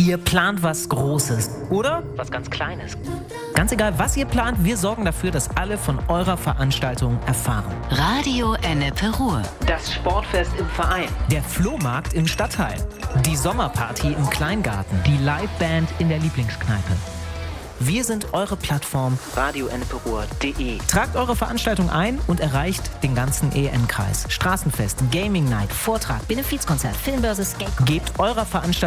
Ihr plant was Großes oder was ganz Kleines. Ganz egal, was ihr plant, wir sorgen dafür, dass alle von eurer Veranstaltung erfahren. Radio Ennepe Ruhr. Das Sportfest im Verein. Der Flohmarkt im Stadtteil. Die Sommerparty im Kleingarten. Die Liveband in der Lieblingskneipe. Wir sind eure Plattform radioenneperuhr.de. Tragt eure Veranstaltung ein und erreicht den ganzen EN-Kreis. Straßenfest, Gaming Night, Vortrag, Benefizkonzert, Filmbörse, Skate. Gebt eurer Veranstaltung